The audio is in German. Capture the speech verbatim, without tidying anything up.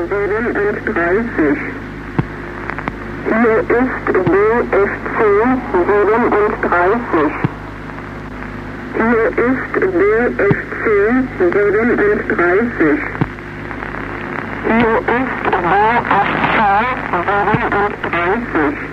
siebenunddreißig. Hier ist B F C siebenunddreißig. Hier ist B F C siebenunddreißig. Hier ist B F C siebenunddreißig.